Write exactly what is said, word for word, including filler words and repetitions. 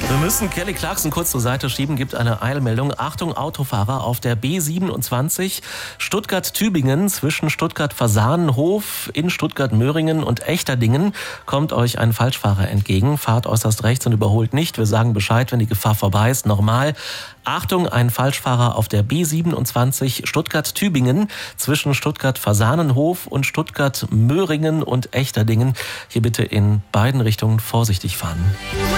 Wir müssen Kelly Clarkson kurz zur Seite schieben, gibt eine Eilmeldung. Achtung, Autofahrer auf der B siebenundzwanzig Stuttgart-Tübingen zwischen Stuttgart-Fasanenhof in Stuttgart-Möhringen und Echterdingen kommt euch ein Falschfahrer entgegen. Fahrt äußerst rechts und überholt nicht. Wir sagen Bescheid, wenn die Gefahr vorbei ist. Nochmal, Achtung, ein Falschfahrer auf der B siebenundzwanzig Stuttgart-Tübingen zwischen Stuttgart-Fasanenhof und Stuttgart-Möhringen und Echterdingen. Hier bitte in beiden Richtungen vorsichtig fahren.